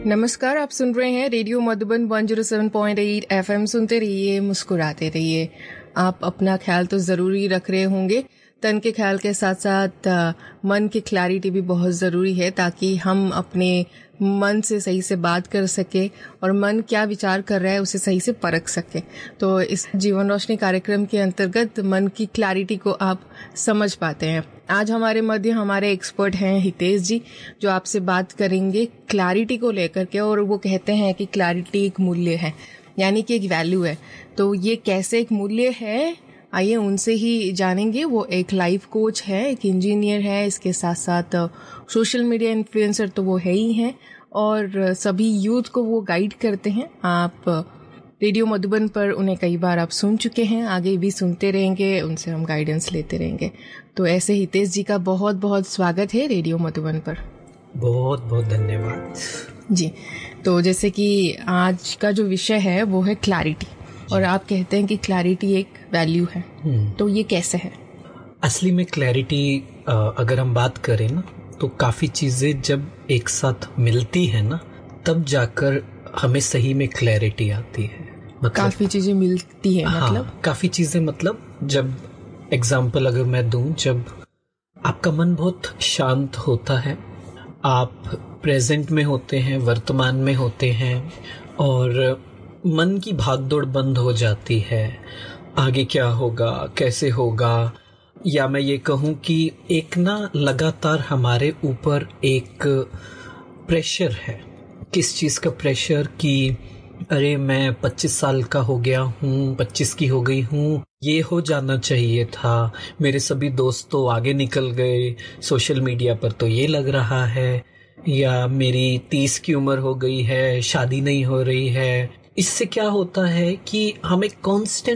नमस्कार, आप सुन रहे हैं रेडियो मधुबन 107.8 FM। सुनते रहिए, मुस्कुराते रहिए। आप अपना ख्याल तो ज़रूरी रख रहे होंगे। तन के ख्याल के साथ साथ मन की क्लैरिटी भी बहुत ज़रूरी है, ताकि हम अपने मन से सही से बात कर सके और मन क्या विचार कर रहा है उसे सही से परख सके। तो इस जीवन रोशनी कार्यक्रम के अंतर्गत मन की क्लैरिटी को आप समझ पाते हैं। आज हमारे मध्य हमारे एक्सपर्ट हैं हितेश जी, जो आपसे बात करेंगे क्लैरिटी को लेकर के। और वो कहते हैं कि क्लैरिटी एक मूल्य है, यानी कि एक वैल्यू है। तो ये कैसे एक मूल्य है, आइए उनसे ही जानेंगे। वो एक लाइफ कोच है, एक इंजीनियर है, इसके साथ साथ सोशल मीडिया इन्फ्लुएंसर तो वो है ही हैं, और सभी यूथ को वो गाइड करते हैं। आप रेडियो मधुबन पर उन्हें कई बार आप सुन चुके हैं, आगे भी सुनते रहेंगे, उनसे हम गाइडेंस लेते रहेंगे। तो ऐसे हितेश जी का बहुत बहुत स्वागत है रेडियो मधुबन पर। बहुत बहुत धन्यवाद जी। तो जैसे कि आज का जो विषय है वो है क्लैरिटी, और आप कहते हैं कि क्लैरिटी एक वैल्यू है। तो ये कैसे है? असली में क्लैरिटी अगर हम बात करें ना, तो काफ़ी चीज़ें जब एक साथ मिलती है ना, तब जाकर हमें सही में क्लैरिटी आती है। मतलब काफ़ी चीज़ें मिलती है, मतलब हाँ, काफ़ी चीज़ें, मतलब जब एग्जाम्पल अगर मैं दूं, जब आपका मन बहुत शांत होता है, आप प्रेजेंट में होते हैं, वर्तमान में होते हैं, और मन की भागदौड़ बंद हो जाती है। आगे क्या होगा, कैसे होगा, या मैं ये कहूँ कि एक ना लगातार हमारे ऊपर एक प्रेशर है। किस चीज़ का प्रेशर? कि अरे मैं 25 साल का हो गया हूँ, 25 की हो गई हूँ, ये हो जाना चाहिए था, मेरे सभी दोस्त तो आगे निकल गए, सोशल मीडिया पर तो ये लग रहा है, या मेरी 30 की उम्र हो गई है, शादी नहीं हो रही है। इससे क्या होता है कि हमें कांस्टेंट